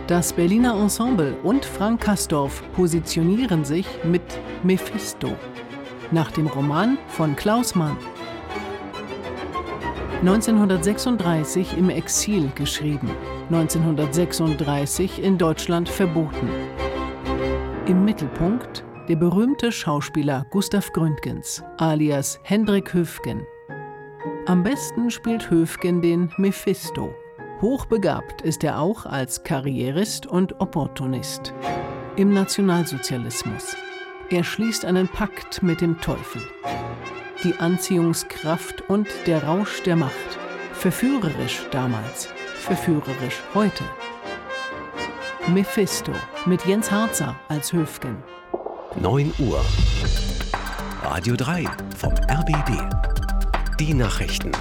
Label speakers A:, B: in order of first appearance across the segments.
A: Das Berliner Ensemble und Frank Castorf positionieren sich mit Mephisto, nach dem Roman von Klaus Mann. 1936 im Exil geschrieben, 1936 in Deutschland verboten. Im Mittelpunkt der berühmte Schauspieler Gustav Gründgens, alias Hendrik Höfgen. Am besten spielt Höfgen den Mephisto. Hochbegabt ist er auch als Karrierist und Opportunist. Im Nationalsozialismus. Er schließt einen Pakt mit dem Teufel. Die Anziehungskraft und der Rausch der Macht. Verführerisch damals, verführerisch heute. Mephisto mit Jens Harzer als Höfgen.
B: 9 Uhr. Radio 3 vom RBB. Die Nachrichten.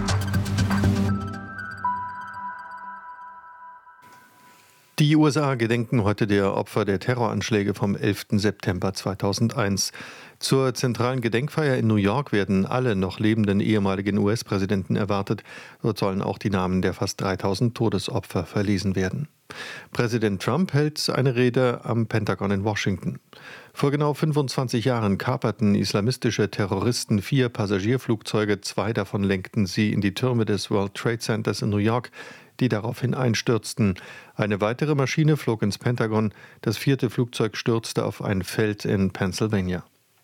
C: Die USA gedenken heute der Opfer der Terroranschläge vom 11. September 2001. Zur zentralen Gedenkfeier in New York werden alle noch lebenden ehemaligen US-Präsidenten erwartet. Dort sollen auch die Namen der fast 3000 Todesopfer verlesen werden. Präsident Trump hält eine Rede am Pentagon in Washington. Vor genau 25 Jahren kaperten islamistische Terroristen 4 Passagierflugzeuge. 2 davon lenkten sie in die Türme des World Trade Centers in New York, die daraufhin einstürzten. Eine weitere Maschine flog ins Pentagon. Das 4. Flugzeug stürzte auf ein Feld in Pennsylvania.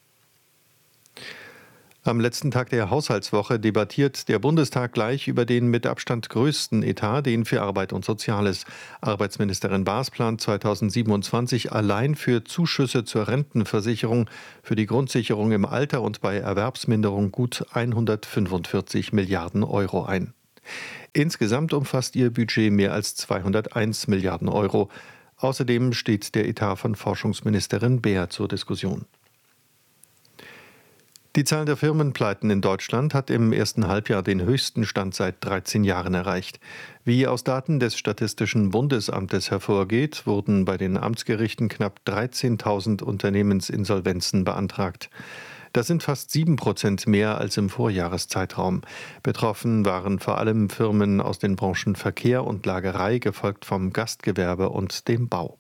C: Am letzten Tag der Haushaltswoche debattiert der Bundestag gleich über den mit Abstand größten Etat, den für Arbeit und Soziales. Arbeitsministerin Baas plant 2027 allein für Zuschüsse zur Rentenversicherung, für die Grundsicherung im Alter und bei Erwerbsminderung gut 145 Milliarden Euro ein. Insgesamt umfasst ihr Budget mehr als 201 Milliarden Euro. Außerdem steht der Etat von Forschungsministerin Beer zur Diskussion. Die Zahl der Firmenpleiten in Deutschland hat im ersten Halbjahr den höchsten Stand seit 13 Jahren erreicht. Wie aus Daten des Statistischen Bundesamtes hervorgeht, wurden bei den Amtsgerichten knapp 13.000 Unternehmensinsolvenzen beantragt. Das sind fast 7% mehr als im Vorjahreszeitraum. Betroffen waren vor allem Firmen aus den Branchen Verkehr und Lagerei, gefolgt vom Gastgewerbe und dem Bau.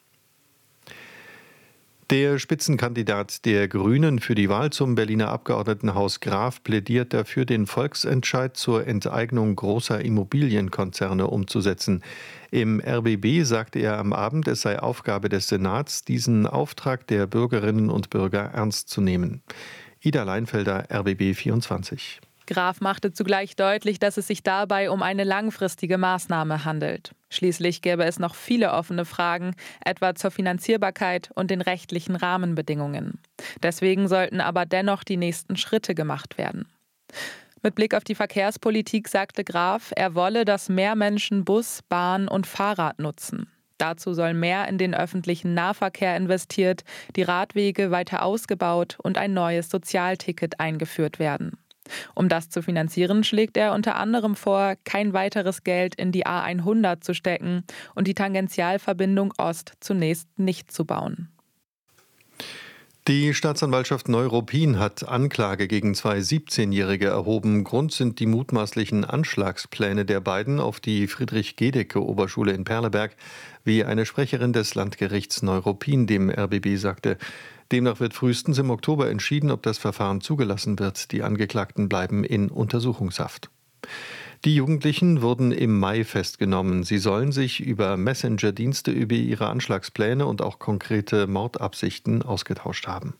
C: Der Spitzenkandidat der Grünen für die Wahl zum Berliner Abgeordnetenhaus Graf plädiert dafür, den Volksentscheid zur Enteignung großer Immobilienkonzerne umzusetzen. Im RBB sagte er am Abend, es sei Aufgabe des Senats, diesen Auftrag der Bürgerinnen und Bürger ernst zu nehmen. Ida Leinfelder, RBB 24.
D: Graf machte zugleich deutlich, dass es sich dabei um eine langfristige Maßnahme handelt. Schließlich gäbe es noch viele offene Fragen, etwa zur Finanzierbarkeit und den rechtlichen Rahmenbedingungen. Deswegen sollten aber dennoch die nächsten Schritte gemacht werden. Mit Blick auf die Verkehrspolitik sagte Graf, er wolle, dass mehr Menschen Bus, Bahn und Fahrrad nutzen. Dazu soll mehr in den öffentlichen Nahverkehr investiert, die Radwege weiter ausgebaut und ein neues Sozialticket eingeführt werden. Um das zu finanzieren, schlägt er unter anderem vor, kein weiteres Geld in die A100 zu stecken und die Tangentialverbindung Ost zunächst nicht zu bauen.
C: Die Staatsanwaltschaft Neuruppin hat Anklage gegen 2 17-Jährige erhoben. Grund sind die mutmaßlichen Anschlagspläne der beiden auf die Friedrich-Gedecke-Oberschule in Perleberg, wie eine Sprecherin des Landgerichts Neuruppin dem RBB sagte. Demnach wird frühestens im Oktober entschieden, ob das Verfahren zugelassen wird. Die Angeklagten bleiben in Untersuchungshaft. Die Jugendlichen wurden im Mai festgenommen. Sie sollen sich über Messenger-Dienste über ihre Anschlagspläne und auch konkrete Mordabsichten ausgetauscht haben.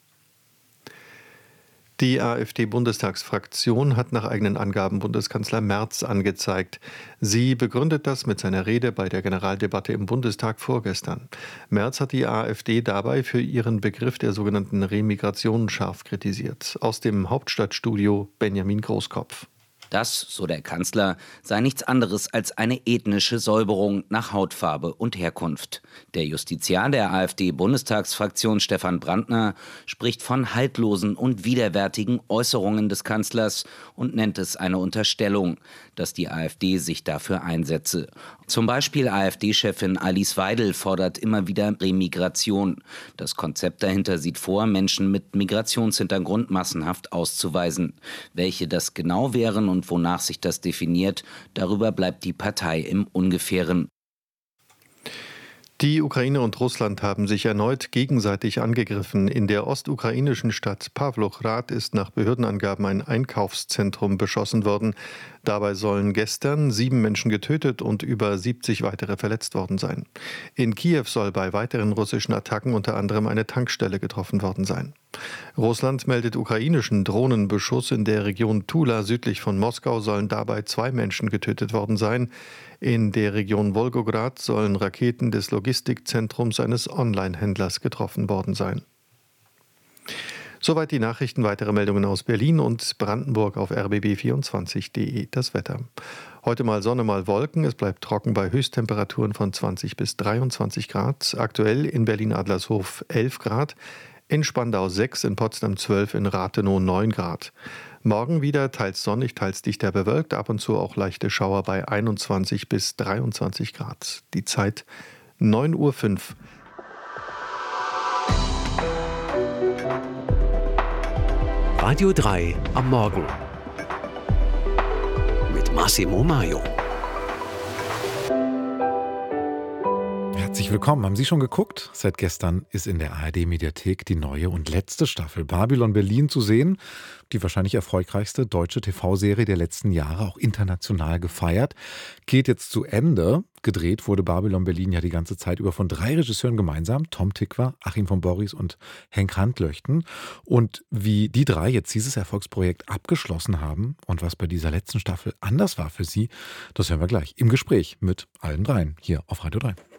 C: Die AfD-Bundestagsfraktion hat nach eigenen Angaben Bundeskanzler Merz angezeigt. Sie begründet das mit seiner Rede bei der Generaldebatte im Bundestag vorgestern. Merz hat die AfD dabei für ihren Begriff der sogenannten Remigration scharf kritisiert. Aus dem Hauptstadtstudio Benjamin Großkopf.
E: Das, so der Kanzler, sei nichts anderes als eine ethnische Säuberung nach Hautfarbe und Herkunft. Der Justiziar der AfD-Bundestagsfraktion Stefan Brandner spricht von haltlosen und widerwärtigen Äußerungen des Kanzlers und nennt es eine Unterstellung, dass die AfD sich dafür einsetze. Zum Beispiel AfD-Chefin Alice Weidel fordert immer wieder Remigration. Das Konzept dahinter sieht vor, Menschen mit Migrationshintergrund massenhaft auszuweisen. Welche das genau wären und wonach sich das definiert, darüber bleibt die Partei im Ungefähren.
C: Die Ukraine und Russland haben sich erneut gegenseitig angegriffen. In der ostukrainischen Stadt Pawlowgrad ist nach Behördenangaben ein Einkaufszentrum beschossen worden. Dabei sollen gestern 7 Menschen getötet und über 70 weitere verletzt worden sein. In Kiew soll bei weiteren russischen Attacken unter anderem eine Tankstelle getroffen worden sein. Russland meldet ukrainischen Drohnenbeschuss in der Region Tula südlich von Moskau, sollen dabei 2 Menschen getötet worden sein. In der Region Wolgograd sollen Raketen des Logistikzentrums eines Online-Händlers getroffen worden sein. Soweit die Nachrichten. Weitere Meldungen aus Berlin und Brandenburg auf rbb24.de. Das Wetter. Heute mal Sonne, mal Wolken. Es bleibt trocken bei Höchsttemperaturen von 20 bis 23 Grad. Aktuell in Berlin-Adlershof 11 Grad. In Spandau 6, in Potsdam 12, in Rathenow 9 Grad. Morgen wieder teils sonnig, teils dichter bewölkt, ab und zu auch leichte Schauer bei 21 bis 23 Grad. Die Zeit 9:05 Uhr.
B: Radio 3 am Morgen mit Massimo Maio.
F: Herzlich willkommen. Haben Sie schon geguckt? Seit gestern ist in der ARD-Mediathek die neue und letzte Staffel Babylon Berlin zu sehen. Die wahrscheinlich erfolgreichste deutsche TV-Serie der letzten Jahre, auch international gefeiert. Geht jetzt zu Ende. Gedreht wurde Babylon Berlin ja die ganze Zeit über von 3 Regisseuren gemeinsam. Tom Tykwer, Achim von Borries und Henk Handlöchten. Und wie die 3 jetzt dieses Erfolgsprojekt abgeschlossen haben und was bei dieser letzten Staffel anders war für sie, das hören wir gleich im Gespräch mit allen 3 hier auf Radio 3.